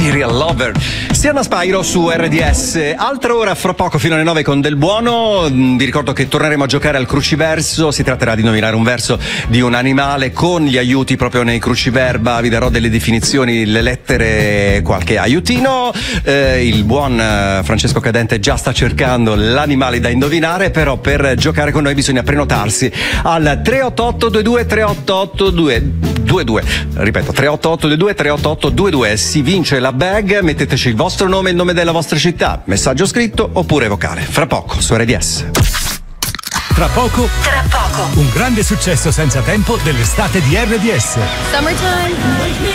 Serial Lover. Siana Spyro su RDS. Altra ora fra poco fino alle 9 con Del Buono. Vi ricordo che torneremo a giocare al cruciverso. Si tratterà di indovinare un verso di un animale con gli aiuti proprio nei cruciverba. Vi darò delle definizioni, le lettere, qualche aiutino. Il buon Francesco Cadente già sta cercando l'animale da indovinare, però per giocare con noi bisogna prenotarsi al 388 22 388 22. Ripeto, 388 22 388 22. Si vince la bag, metteteci il vostro nome e il nome della vostra città, messaggio scritto oppure vocale. Fra poco su RDS. Tra poco, un grande successo senza tempo dell'estate di RDS. Summertime.